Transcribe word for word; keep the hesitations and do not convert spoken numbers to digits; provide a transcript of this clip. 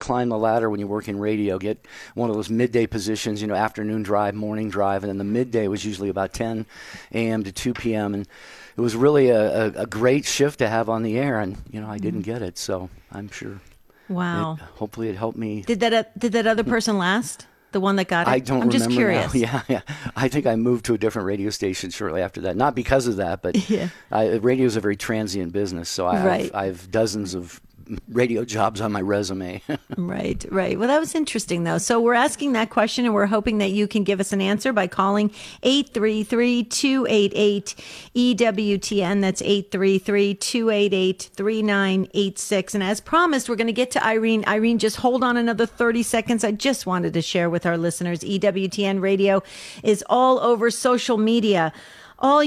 climb the ladder when you work in radio, get one of those midday positions, you know, afternoon drive, morning drive, and then the midday was usually about ten a.m. to two p.m. and it was really a, a, a great shift to have on the air, and you know I didn't get it, so I'm sure. Wow. It, hopefully, it helped me. Did that uh, did that other person last? The one that got it? I don't I'm remember just curious. now. Yeah, yeah. I think I moved to a different radio station shortly after that. Not because of that, but yeah. I, radio is a very transient business, so I, right. I've, I've dozens of radio jobs on my resume. Right, right. Well, that was interesting, though. So we're asking that question, and we're hoping that you can give us an answer by calling eight three three, two eight eight, E W T N. That's eight three three, two eight eight, three nine eight six. And as promised, we're going to get to Irene. Irene, just hold on another thirty seconds. I just wanted to share with our listeners, E W T N Radio is all over social media. All